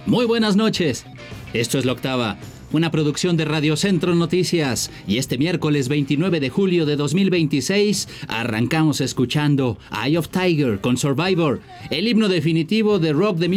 Muy buenas noches. Esto es La Octava, una producción de Radio Centro Noticias. Y este miércoles 29 de julio de 2026 arrancamos escuchando Eye of Tiger con Survivor, el himno definitivo de rock de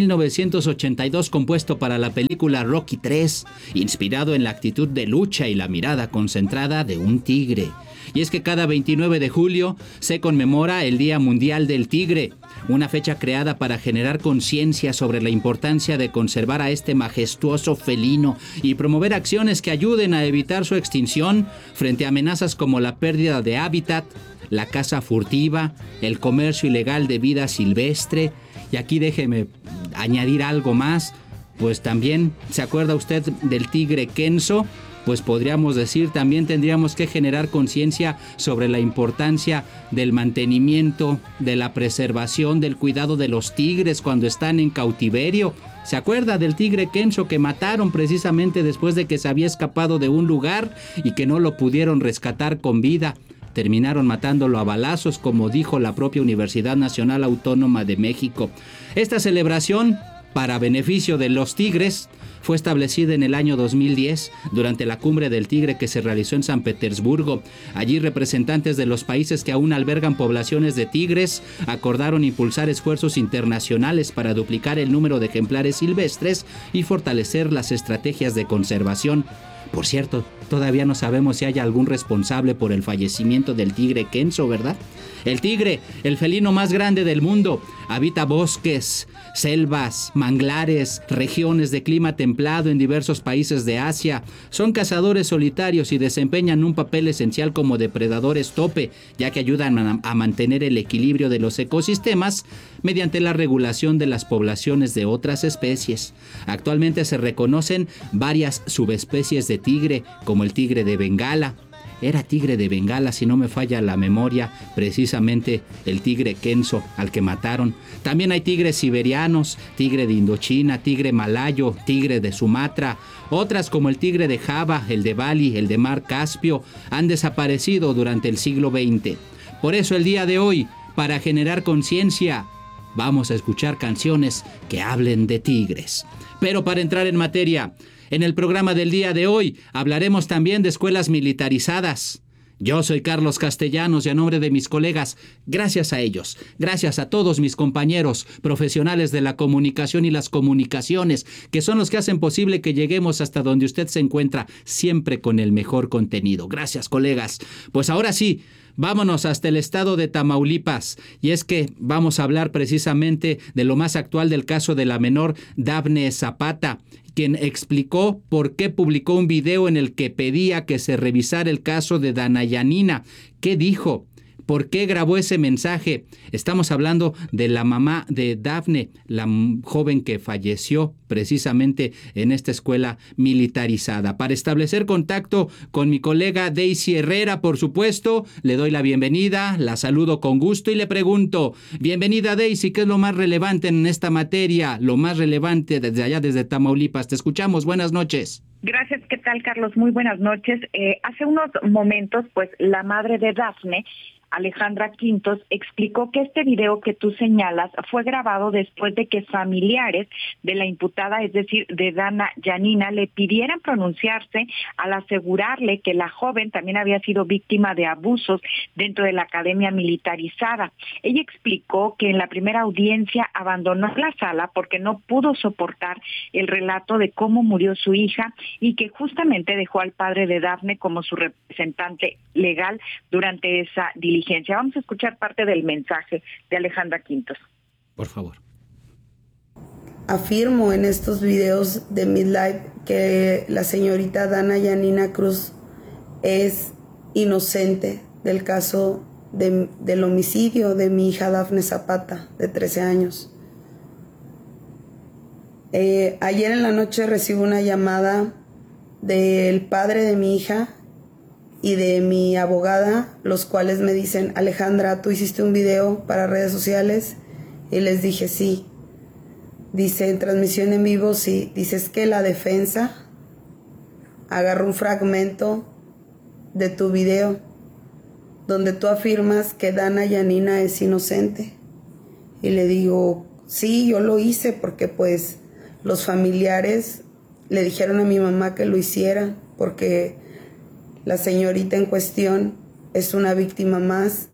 1982 compuesto para la película Rocky III, inspirado en la actitud de lucha y la mirada concentrada de un tigre. Y es que cada 29 de julio se conmemora el Día Mundial del Tigre, una fecha creada para generar conciencia sobre la importancia de conservar a este majestuoso felino y promover acciones que ayuden a evitar su extinción frente a amenazas como la pérdida de hábitat, la caza furtiva, el comercio ilegal de vida silvestre. Y aquí déjeme añadir algo más, pues también, ¿se acuerda usted del tigre Kenzo? Pues podríamos decir, también tendríamos que generar conciencia sobre la importancia del mantenimiento, de la preservación, del cuidado de los tigres cuando están en cautiverio. ¿Se acuerda del tigre Kenzo que mataron precisamente después de que se había escapado de un lugar y que no lo pudieron rescatar con vida? Terminaron matándolo a balazos, como dijo la propia Universidad Nacional Autónoma de México. Esta celebración, para beneficio de los tigres, fue establecida en el año 2010 durante la Cumbre del Tigre que se realizó en San Petersburgo. Allí representantes de los países que aún albergan poblaciones de tigres acordaron impulsar esfuerzos internacionales para duplicar el número de ejemplares silvestres y fortalecer las estrategias de conservación. Por cierto, todavía no sabemos si hay algún responsable por el fallecimiento del tigre Kenzo, ¿verdad? El tigre, el felino más grande del mundo, habita bosques, selvas, manglares, regiones de clima templado en diversos países de Asia. Son cazadores solitarios y desempeñan un papel esencial como depredadores tope, ya que ayudan a mantener el equilibrio de los ecosistemas mediante la regulación de las poblaciones de otras especies. Actualmente se reconocen varias subespecies de tigre, como el tigre de Bengala. Era tigre de Bengala, si no me falla la memoria, precisamente el tigre Kenzo al que mataron. También hay tigres siberianos, tigre de Indochina, tigre malayo, tigre de Sumatra. Otras como el tigre de Java, el de Bali, el de Mar Caspio, han desaparecido durante el siglo XX. Por eso el día de hoy, para generar conciencia, vamos a escuchar canciones que hablen de tigres. Pero para entrar en materia, en el programa del día de hoy hablaremos también de escuelas militarizadas. Yo soy Carlos Castellanos y a nombre de mis colegas, gracias a ellos, gracias a todos mis compañeros profesionales de la comunicación y las comunicaciones, que son los que hacen posible que lleguemos hasta donde usted se encuentra, siempre con el mejor contenido. Gracias, colegas. Pues ahora sí, vámonos hasta el estado de Tamaulipas, y es que vamos a hablar precisamente de lo más actual del caso de la menor Dafne Zapata, quien explicó por qué publicó un video en el que pedía que se revisara el caso de Dana Yanina. ¿Qué dijo? ¿Por qué grabó ese mensaje? Estamos hablando de la mamá de Dafne, la joven que falleció precisamente en esta escuela militarizada. Para establecer contacto con mi colega Daisy Herrera, por supuesto, le doy la bienvenida, la saludo con gusto y le pregunto, bienvenida Daisy, ¿qué es lo más relevante en esta materia? Lo más relevante desde allá, desde Tamaulipas. Te escuchamos, buenas noches. Gracias, ¿qué tal, Carlos? Muy buenas noches. Hace unos momentos, pues, la madre de Dafne, Alejandra Quintos, explicó que este video que tú señalas fue grabado después de que familiares de la imputada, es decir, de Dana Yanina, le pidieran pronunciarse al asegurarle que la joven también había sido víctima de abusos dentro de la academia militarizada. Ella explicó que en la primera audiencia abandonó la sala porque no pudo soportar el relato de cómo murió su hija y que justamente dejó al padre de Dafne como su representante legal durante esa diligencia. Vamos a escuchar parte del mensaje de Alejandra Quintos. Por favor. Afirmo en estos videos de Midlife que la señorita Dana Yanina Cruz es inocente del caso del homicidio de mi hija Dafne Zapata, de 13 años. Ayer en la noche recibo una llamada del padre de mi hija y de mi abogada, los cuales me dicen, Alejandra, ¿tú hiciste un video para redes sociales? Y les dije, sí. Dice, en transmisión en vivo, sí. Dice, es que la defensa agarró un fragmento de tu video donde tú afirmas que Dana Yanina es inocente. Y le digo, sí, yo lo hice porque pues Los familiares le dijeron a mi mamá que lo hiciera porque la señorita en cuestión es una víctima más.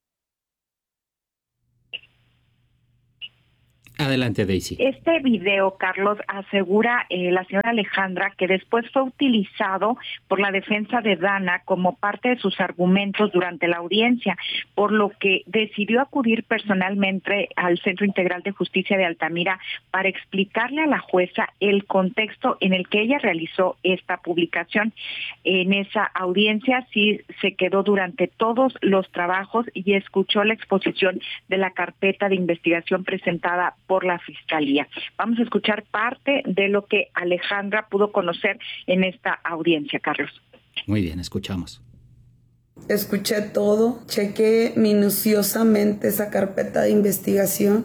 Adelante, Daisy. Este video, Carlos, asegura la señora Alejandra que después fue utilizado por la defensa de Dana como parte de sus argumentos durante la audiencia, por lo que decidió acudir personalmente al Centro Integral de Justicia de Altamira para explicarle a la jueza el contexto en el que ella realizó esta publicación. En esa audiencia sí se quedó durante todos los trabajos y escuchó la exposición de la carpeta de investigación presentada por la Fiscalía. Vamos a escuchar parte de lo que Alejandra pudo conocer en esta audiencia, Carlos. Muy bien, escuchamos. Escuché todo, chequé minuciosamente esa carpeta de investigación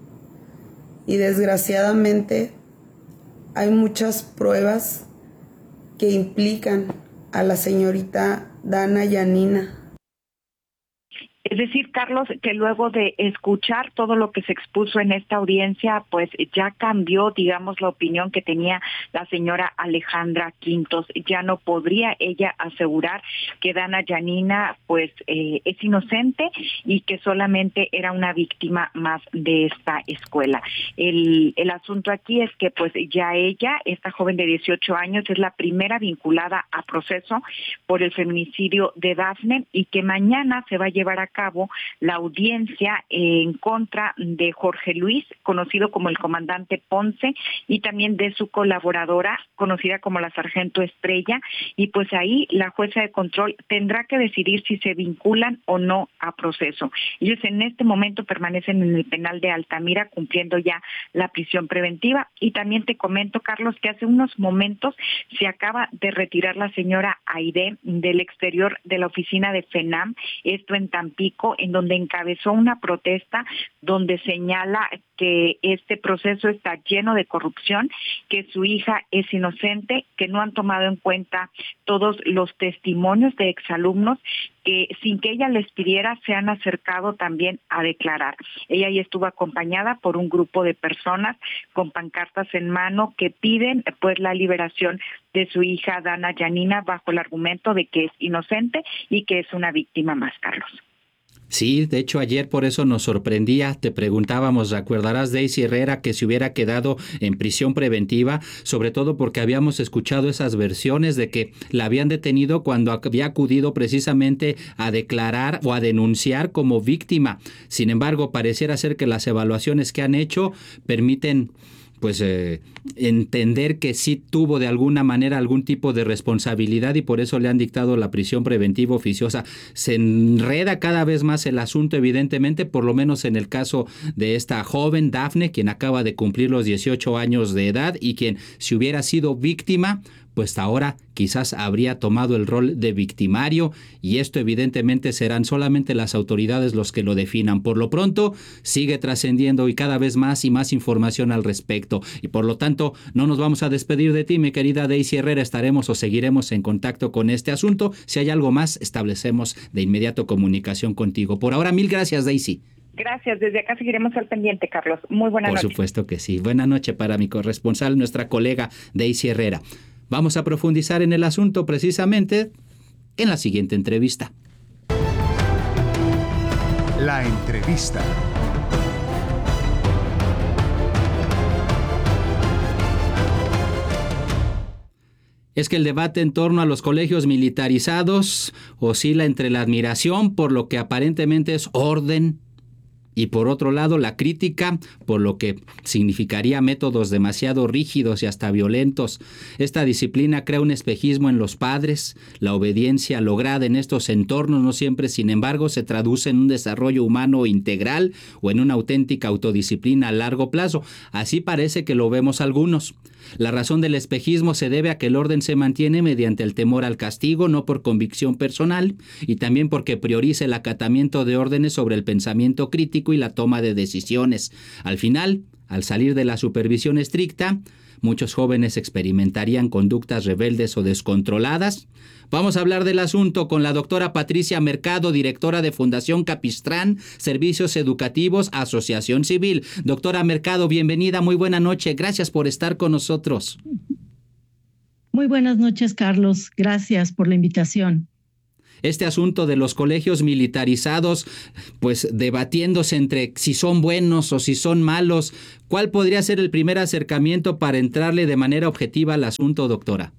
y desgraciadamente hay muchas pruebas que implican a la señorita Dana Yanina. Es decir, Carlos, que luego de escuchar todo lo que se expuso en esta audiencia, pues ya cambió, digamos, la opinión que tenía la señora Alejandra Quintos. Ya no podría ella asegurar que Dana Yanina, pues, es inocente y que solamente era una víctima más de esta escuela. El asunto aquí es que, pues, ya ella, esta joven de 18 años, es la primera vinculada a proceso por el feminicidio de Dafne y que mañana se va a llevar a cabo la audiencia en contra de Jorge Luis, conocido como el comandante Ponce, y también de su colaboradora, conocida como la sargento Estrella, y pues ahí la jueza de control tendrá que decidir si se vinculan o no a proceso. Ellos en este momento permanecen en el penal de Altamira cumpliendo ya la prisión preventiva, y también te comento, Carlos, que hace unos momentos se acaba de retirar la señora Aide del exterior de la oficina de FENAM, esto en Tampico, en donde encabezó una protesta donde señala que este proceso está lleno de corrupción, que su hija es inocente, que no han tomado en cuenta todos los testimonios de exalumnos que sin que ella les pidiera se han acercado también a declarar. Ella ya estuvo acompañada por un grupo de personas con pancartas en mano que piden pues la liberación de su hija Dana Yanina bajo el argumento de que es inocente y que es una víctima más, Carlos. Sí, de hecho ayer por eso nos sorprendía, te preguntábamos, ¿recordarás Daisy Herrera que se hubiera quedado en prisión preventiva? Sobre todo porque habíamos escuchado esas versiones de que la habían detenido cuando había acudido precisamente a declarar o a denunciar como víctima. Sin embargo, pareciera ser que las evaluaciones que han hecho permiten pues entender que sí tuvo de alguna manera algún tipo de responsabilidad y por eso le han dictado la prisión preventiva oficiosa. Se enreda cada vez más el asunto, evidentemente, por lo menos en el caso de esta joven Dafne, quien acaba de cumplir los 18 años de edad y quien, si hubiera sido víctima, pues ahora quizás habría tomado el rol de victimario y esto evidentemente serán solamente las autoridades los que lo definan. Por lo pronto sigue trascendiendo y cada vez más y más información al respecto y por lo tanto no nos vamos a despedir de ti, mi querida Daisy Herrera. Estaremos o seguiremos en contacto con este asunto. Si hay algo más, establecemos de inmediato comunicación contigo. Por ahora, mil gracias, Daisy. Gracias, desde acá seguiremos al pendiente, Carlos. Muy buena noche. Por supuesto que sí. Buena noche para mi corresponsal, nuestra colega Daisy Herrera. Vamos a profundizar en el asunto precisamente en la siguiente entrevista. La entrevista. Es que el debate en torno a los colegios militarizados oscila entre la admiración por lo que aparentemente es orden y por otro lado la crítica por lo que significaría métodos demasiado rígidos y hasta violentos. Esta disciplina crea un espejismo en los padres. La obediencia lograda en estos entornos no siempre, sin embargo, se traduce en un desarrollo humano integral o en una auténtica autodisciplina a largo plazo. Así parece que lo vemos algunos. La razón del espejismo se debe a que el orden se mantiene mediante el temor al castigo, no por convicción personal, y también porque prioriza el acatamiento de órdenes sobre el pensamiento crítico y la toma de decisiones. Al final, Al salir de la supervisión estricta, muchos jóvenes experimentarían conductas rebeldes o descontroladas. Vamos a hablar del asunto con la doctora Patricia Mercado, directora de Fundación Capistrán, Servicios Educativos, Asociación Civil. Doctora Mercado, bienvenida, muy buena noche. Gracias por estar con nosotros. Muy buenas noches, Carlos. Gracias por la invitación. Este asunto de los colegios militarizados, pues debatiéndose entre si son buenos o si son malos, ¿cuál podría ser el primer acercamiento para entrarle de manera objetiva al asunto, doctora?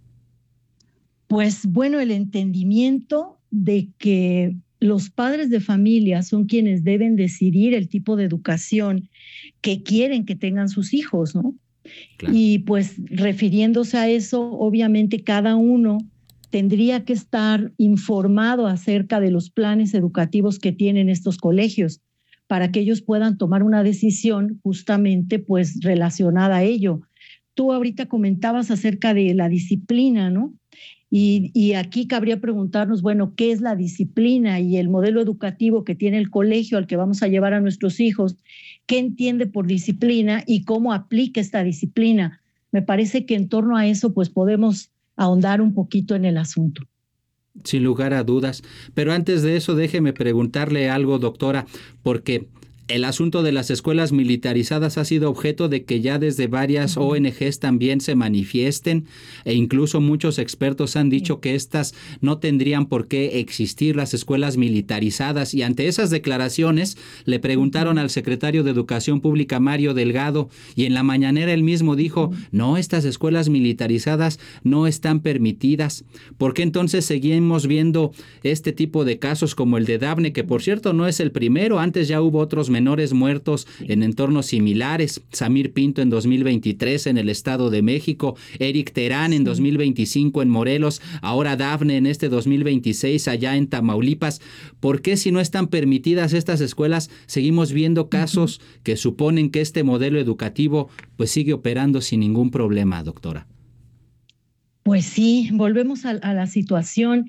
Pues bueno, el entendimiento de que los padres de familia son quienes deben decidir el tipo de educación que quieren que tengan sus hijos, ¿no? Claro. Y pues refiriéndose a eso, obviamente cada uno tendría que estar informado acerca de los planes educativos que tienen estos colegios para que ellos puedan tomar una decisión justamente pues relacionada a ello. Tú ahorita comentabas acerca de la disciplina, ¿no? Y aquí cabría preguntarnos, bueno, ¿qué es la disciplina y el modelo educativo que tiene el colegio al que vamos a llevar a nuestros hijos? ¿Qué entiende por disciplina y cómo aplica esta disciplina? Me parece que en torno a eso pues podemos ahondar un poquito en el asunto. Sin lugar a dudas. Pero antes de eso, déjeme preguntarle algo, doctora, porque el asunto de las escuelas militarizadas ha sido objeto de que ya desde varias ONGs también se manifiesten, e incluso muchos expertos han dicho que estas no tendrían por qué existir, las escuelas militarizadas, y ante esas declaraciones le preguntaron al secretario de Educación Pública, Mario Delgado, y en la mañanera él mismo dijo, no, estas escuelas militarizadas no están permitidas. ¿Por qué entonces seguimos viendo este tipo de casos como el de Dafne, que por cierto no es el primero? Antes ya hubo otros menores muertos en entornos similares. Samir Pinto en 2023 en el Estado de México, Eric Terán en 2025 en Morelos, ahora Dafne en este 2026 allá en Tamaulipas. ¿Por qué, si no están permitidas estas escuelas, seguimos viendo casos que suponen que este modelo educativo pues sigue operando sin ningún problema, doctora? Pues sí, volvemos a la situación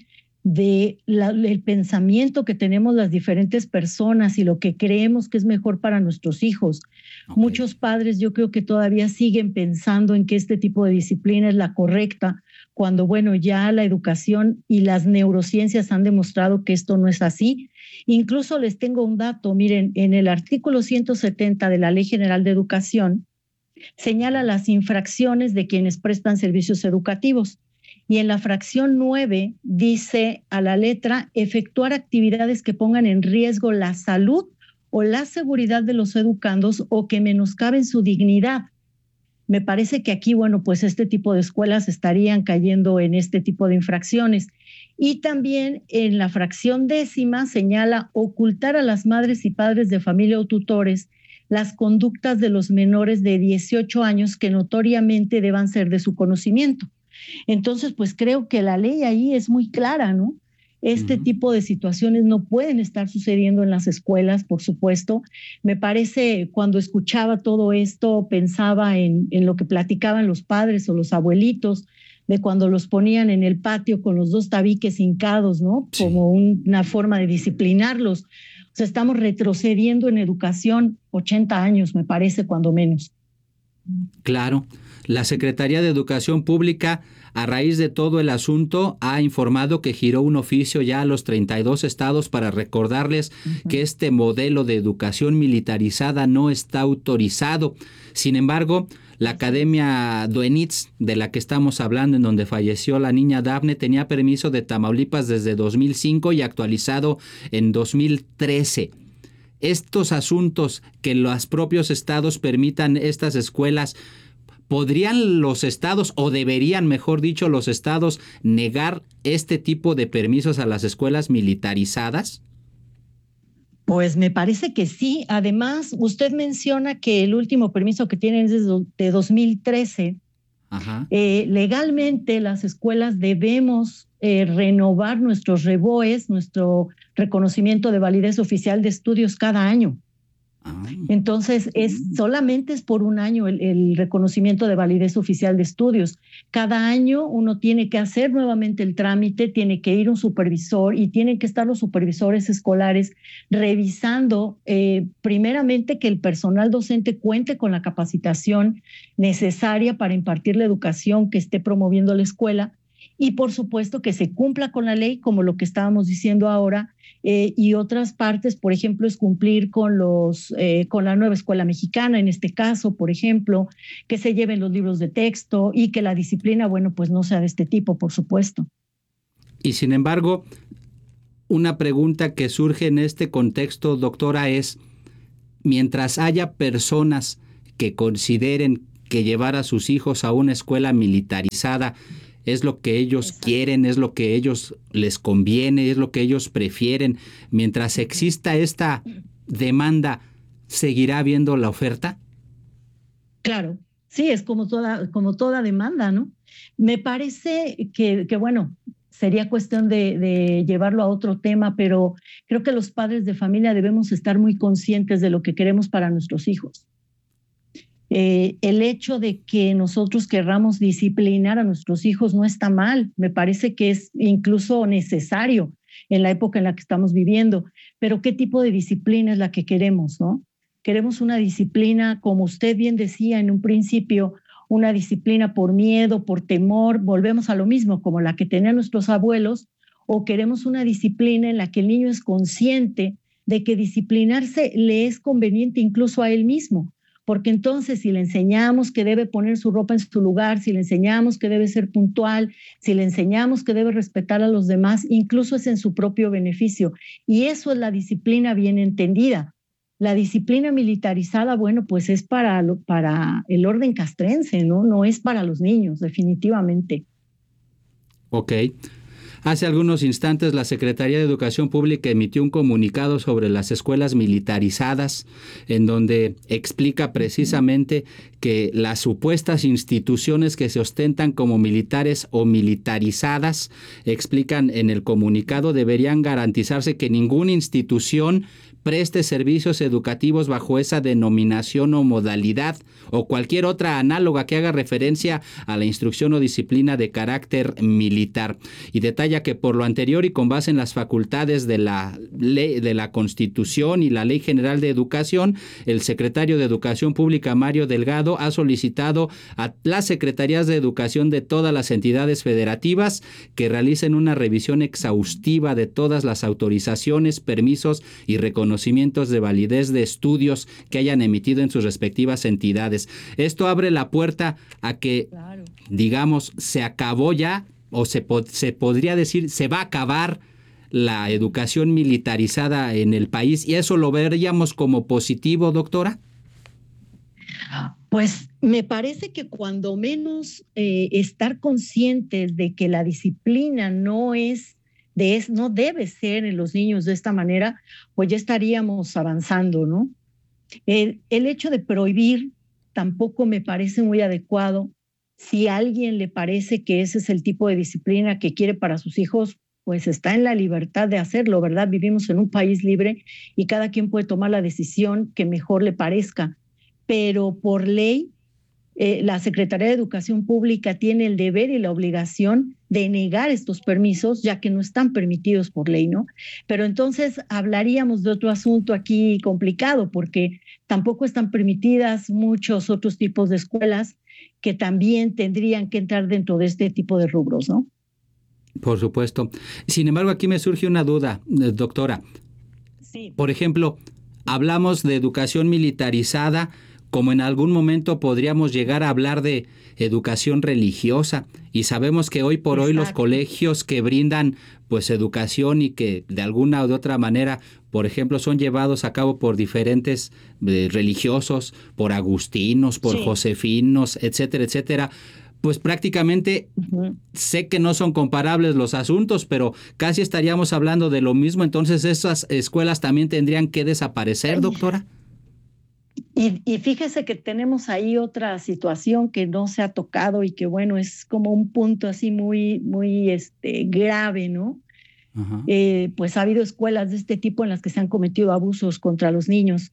del pensamiento que tenemos las diferentes personas y lo que creemos que es mejor para nuestros hijos. Okay. Muchos padres yo creo que todavía siguen pensando en que este tipo de disciplina es la correcta, cuando bueno, ya la educación y las neurociencias han demostrado que esto no es así. Incluso les tengo un dato, miren, en el artículo 170 de la Ley General de Educación señala las infracciones de quienes prestan servicios educativos. Y en la fracción 9 dice a la letra, efectuar actividades que pongan en riesgo la salud o la seguridad de los educandos o que menoscaben su dignidad. Me parece que aquí, bueno, pues este tipo de escuelas estarían cayendo en este tipo de infracciones. Y también en la fracción 10ª señala ocultar a las madres y padres de familia o tutores las conductas de los menores de 18 años que notoriamente deban ser de su conocimiento. Entonces, pues creo que la ley ahí es muy clara, ¿no? Este tipo de situaciones no pueden estar sucediendo en las escuelas, por supuesto. Me parece, cuando escuchaba todo esto, pensaba en lo que platicaban los padres o los abuelitos, de cuando los ponían en el patio con los dos tabiques hincados, ¿no? Sí. Como una forma de disciplinarlos. O sea, estamos retrocediendo en educación 80 años, me parece, cuando menos. Claro. La Secretaría de Educación Pública, a raíz de todo el asunto, ha informado que giró un oficio ya a los 32 estados para recordarles que este modelo de educación militarizada no está autorizado. Sin embargo, la Academia Duenitz, de la que estamos hablando, en donde falleció la niña Dafne, tenía permiso de Tamaulipas desde 2005 y actualizado en 2013. Estos asuntos, que los propios estados permitan estas escuelas, ¿podrían los estados, o deberían, mejor dicho, los estados negar este tipo de permisos a las escuelas militarizadas? Pues me parece que sí. Además, usted menciona que el último permiso que tienen es de 2013. Ajá. Legalmente las escuelas debemos renovar nuestros REVOEs, nuestro reconocimiento de validez oficial de estudios cada año. Entonces, solamente es por un año el reconocimiento de validez oficial de estudios. Cada año uno tiene que hacer nuevamente el trámite, tiene que ir un supervisor y tienen que estar los supervisores escolares revisando primeramente que el personal docente cuente con la capacitación necesaria para impartir la educación que esté promoviendo la escuela y por supuesto que se cumpla con la ley, como lo que estábamos diciendo ahora, y otras partes, por ejemplo, es cumplir con la nueva escuela mexicana, en este caso, por ejemplo, que se lleven los libros de texto y que la disciplina, bueno, pues no sea de este tipo, por supuesto. Y sin embargo, una pregunta que surge en este contexto, doctora, es, mientras haya personas que consideren que llevar a sus hijos a una escuela militarizada es lo que ellos quieren, es lo que ellos les conviene, es lo que ellos prefieren. Mientras exista esta demanda, ¿seguirá habiendo la oferta? Claro, sí, es como toda demanda, ¿no? Me parece que bueno, sería cuestión de llevarlo a otro tema, pero creo que los padres de familia debemos estar muy conscientes de lo que queremos para nuestros hijos. El hecho de que nosotros querramos disciplinar a nuestros hijos no está mal, me parece que es incluso necesario en la época en la que estamos viviendo, pero ¿qué tipo de disciplina es la que queremos, no? Queremos una disciplina, como usted bien decía en un principio, una disciplina por miedo, por temor, volvemos a lo mismo, como la que tenían nuestros abuelos, o queremos una disciplina en la que el niño es consciente de que disciplinarse le es conveniente incluso a él mismo. Porque entonces si le enseñamos que debe poner su ropa en su lugar, si le enseñamos que debe ser puntual, si le enseñamos que debe respetar a los demás, incluso es en su propio beneficio. Y eso es la disciplina bien entendida. La disciplina militarizada, bueno, pues es para el orden castrense, ¿no? No es para los niños, definitivamente. Ok. Hace algunos instantes la Secretaría de Educación Pública emitió un comunicado sobre las escuelas militarizadas, en donde explica precisamente que las supuestas instituciones que se ostentan como militares o militarizadas, explican en el comunicado, deberían garantizarse que ninguna institución preste servicios educativos bajo esa denominación o modalidad o cualquier otra análoga que haga referencia a la instrucción o disciplina de carácter militar. Y detalla que por lo anterior y con base en las facultades de la ley, de la Constitución y la Ley General de Educación, el secretario de Educación Pública, Mario Delgado, ha solicitado a las secretarías de educación de todas las entidades federativas que realicen una revisión exhaustiva de todas las autorizaciones, permisos y reconocimientos de validez de estudios que hayan emitido en sus respectivas entidades. Esto abre la puerta a que, digamos, se acabó ya, o se podría decir, se va a acabar la educación militarizada en el país, y eso lo veríamos como positivo, doctora. Pues me parece que cuando menos estar conscientes de que la disciplina no debe ser en los niños de esta manera, pues ya estaríamos avanzando, ¿no? El hecho de prohibir tampoco me parece muy adecuado. Si a alguien le parece que ese es el tipo de disciplina que quiere para sus hijos, pues está en la libertad de hacerlo, ¿verdad? Vivimos en un país libre y cada quien puede tomar la decisión que mejor le parezca. Pero por ley, la Secretaría de Educación Pública tiene el deber y la obligación de negar estos permisos, ya que no están permitidos por ley, ¿no? Pero entonces hablaríamos de otro asunto aquí complicado, porque tampoco están permitidas muchos otros tipos de escuelas que también tendrían que entrar dentro de este tipo de rubros, ¿no? Por supuesto. Sin embargo, aquí me surge una duda, doctora. Sí. Por ejemplo, hablamos de educación militarizada, como en algún momento podríamos llegar a hablar de educación religiosa, y sabemos que hoy por hoy los colegios que brindan pues educación y que de alguna u otra manera, por ejemplo, son llevados a cabo por diferentes religiosos, por agustinos, por josefinos, etcétera, etcétera, pues prácticamente sé que no son comparables los asuntos, pero casi estaríamos hablando de lo mismo. Entonces, ¿esas escuelas también tendrían que desaparecer, doctora? Y fíjese que tenemos ahí otra situación que no se ha tocado y que, bueno, es como un punto así muy grave, ¿no? Pues ha habido escuelas de este tipo en las que se han cometido abusos contra los niños.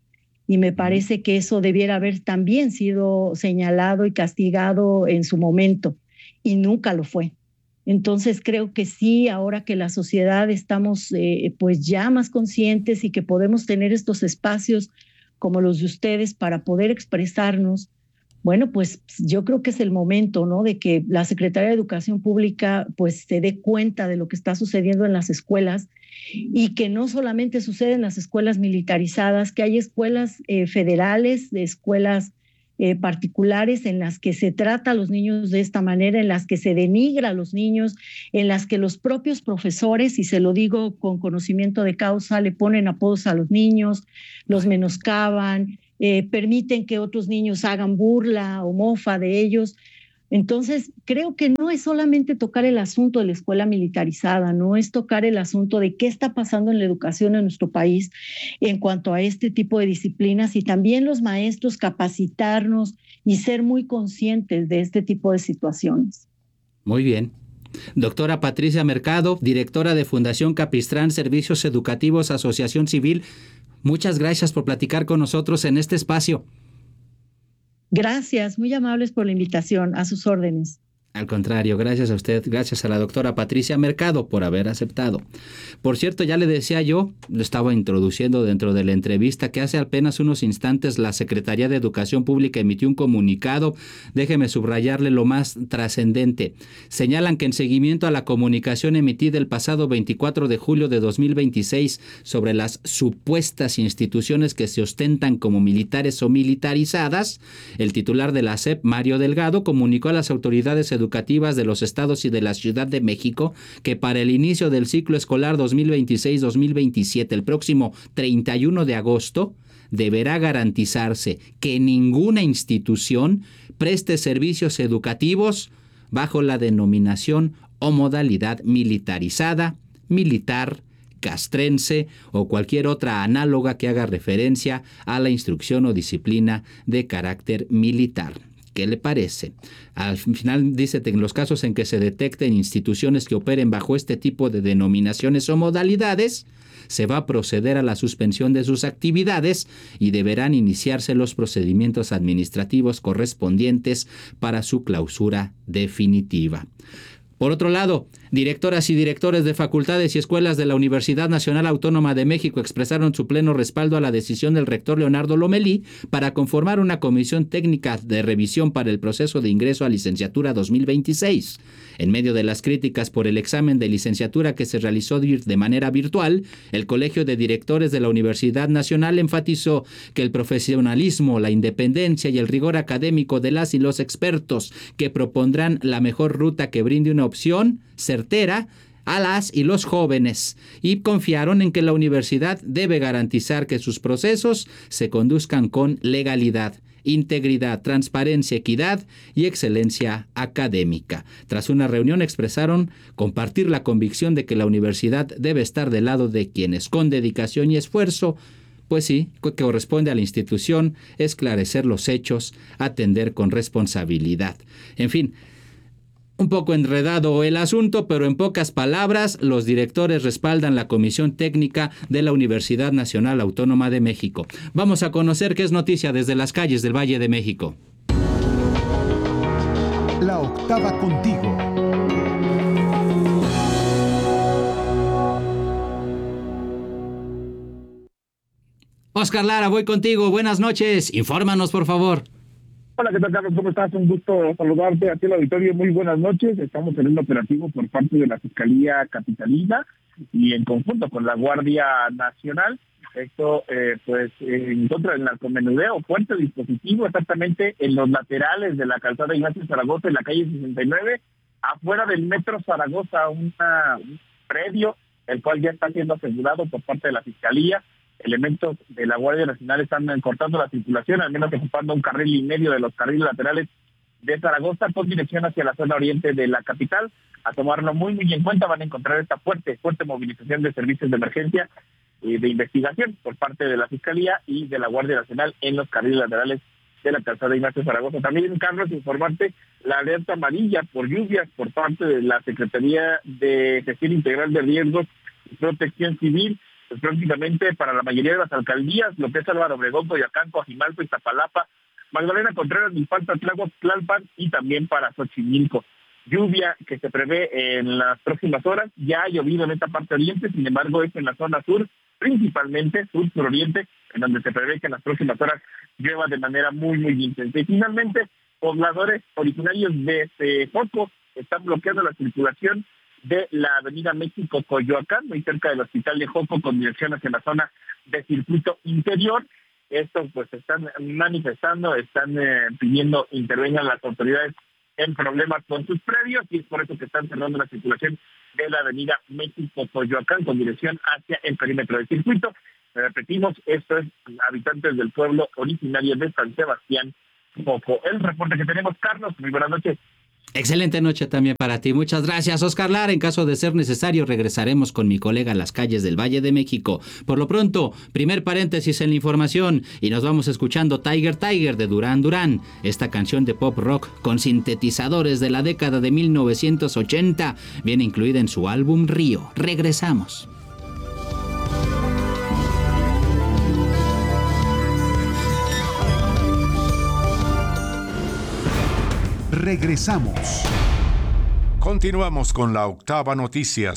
y me parece que eso debiera haber también sido señalado y castigado en su momento, y nunca lo fue. Entonces creo que sí, ahora que la sociedad estamos pues ya más conscientes y que podemos tener estos espacios como los de ustedes para poder expresarnos, bueno, pues yo creo que es el momento, ¿no?, de que la Secretaría de Educación Pública pues se dé cuenta de lo que está sucediendo en las escuelas, y que no solamente sucede en las escuelas militarizadas, que hay escuelas federales, de escuelas particulares en las que se trata a los niños de esta manera, en las que se denigra a los niños, en las que los propios profesores, y se lo digo con conocimiento de causa, le ponen apodos a los niños, los menoscaban, permiten que otros niños hagan burla o mofa de ellos. Entonces, creo que no es solamente tocar el asunto de la escuela militarizada, no es tocar el asunto de qué está pasando en la educación en nuestro país en cuanto a este tipo de disciplinas, y también los maestros capacitarnos y ser muy conscientes de este tipo de situaciones. Muy bien. Doctora Patricia Mercado, directora de Fundación Capistrán Servicios Educativos Asociación Civil, muchas gracias por platicar con nosotros en este espacio. Gracias, muy amables por la invitación, a sus órdenes. Al contrario, gracias a usted, gracias a la doctora Patricia Mercado por haber aceptado. Por cierto, ya le decía yo, lo estaba introduciendo dentro de la entrevista, que hace apenas unos instantes la Secretaría de Educación Pública emitió un comunicado. Déjeme subrayarle lo más trascendente. Señalan que en seguimiento a la comunicación emitida el pasado 24 de julio de 2026 sobre las supuestas instituciones que se ostentan como militares o militarizadas, el titular de la SEP, Mario Delgado, comunicó a las autoridades educativas de los estados y de la Ciudad de México que para el inicio del ciclo escolar 2026-2027, el próximo 31 de agosto, deberá garantizarse que ninguna institución preste servicios educativos bajo la denominación o modalidad militarizada, militar, castrense o cualquier otra análoga que haga referencia a la instrucción o disciplina de carácter militar. ¿Qué le parece? Al final dice que en los casos en que se detecten instituciones que operen bajo este tipo de denominaciones o modalidades, se va a proceder a la suspensión de sus actividades y deberán iniciarse los procedimientos administrativos correspondientes para su clausura definitiva. Por otro lado, directoras y directores de facultades y escuelas de la Universidad Nacional Autónoma de México expresaron su pleno respaldo a la decisión del rector Leonardo Lomelí para conformar una comisión técnica de revisión para el proceso de ingreso a licenciatura 2026. En medio de las críticas por el examen de licenciatura que se realizó de manera virtual, el Colegio de Directores de la Universidad Nacional enfatizó que el profesionalismo, la independencia y el rigor académico de las y los expertos que propondrán la mejor ruta que brinde una opción certera a las y los jóvenes, y confiaron en que la universidad debe garantizar que sus procesos se conduzcan con legalidad, integridad, transparencia, equidad y excelencia académica. Tras una reunión expresaron compartir la convicción de que la universidad debe estar del lado de quienes con dedicación y esfuerzo, pues sí, que corresponde a la institución esclarecer los hechos, atender con responsabilidad. En fin, un poco enredado el asunto, pero en pocas palabras, los directores respaldan la Comisión Técnica de la Universidad Nacional Autónoma de México. Vamos a conocer qué es noticia desde las calles del Valle de México. La octava contigo. Oscar Lara, voy contigo. Buenas noches. Infórmanos, por favor. Hola, ¿qué tal, Carlos? ¿Cómo estás? Un gusto saludarte aquí en el auditorio. Muy buenas noches. Estamos en un operativo por parte de la Fiscalía Capitalina y en conjunto con la Guardia Nacional. Esto, en contra del narcomenudeo, fuerte dispositivo exactamente en los laterales de la calzada Ignacio Zaragoza, en la calle 69, afuera del Metro Zaragoza, un predio, el cual ya está siendo asegurado por parte de la Fiscalía. Elementos de la Guardia Nacional están cortando la circulación, al menos ocupando un carril y medio de los carriles laterales de Zaragoza con dirección hacia la zona oriente de la capital. A tomarlo muy en cuenta, van a encontrar esta fuerte movilización de servicios de emergencia y de investigación por parte de la Fiscalía y de la Guardia Nacional en los carriles laterales de la calzada Ignacio Zaragoza. También, Carlos, informarte la alerta amarilla por lluvias por parte de la Secretaría de Gestión Integral de Riesgos y Protección Civil. pues prácticamente para la mayoría de las alcaldías, lo que es Álvaro Obregón, Coyoacán, Coajimalpa, Iztapalapa, Magdalena Contreras, Milpalta, Tláhuac, Tlalpan y también para Xochimilco. Lluvia que se prevé en las próximas horas, ya ha llovido en esta parte oriente, sin embargo es en la zona sur, principalmente sur-suroriente, en donde se prevé que en las próximas horas llueva de manera muy, muy intensa. Y finalmente, pobladores originarios de Joco están bloqueando la circulación de la avenida México-Coyoacán, muy cerca del hospital de Joco, con dirección hacia la zona de circuito interior. Estos pues están manifestando, están pidiendo intervengan las autoridades en problemas con sus predios, y es por eso que están cerrando la circulación de la avenida México-Coyoacán con dirección hacia el perímetro del circuito. Repetimos, esto es habitantes del pueblo originario de San Sebastián, Joco. El reporte que tenemos, Carlos, muy buenas noches. Excelente noche también para ti. Muchas gracias, Oscar Lara. En caso de ser necesario, regresaremos con mi colega a las calles del Valle de México. Por lo pronto, primer paréntesis en la información y nos vamos escuchando Tiger Tiger de Duran Duran. Esta canción de pop rock con sintetizadores de la década de 1980 viene incluida en su álbum Río. Regresamos. Regresamos. Continuamos con la Octava Noticias.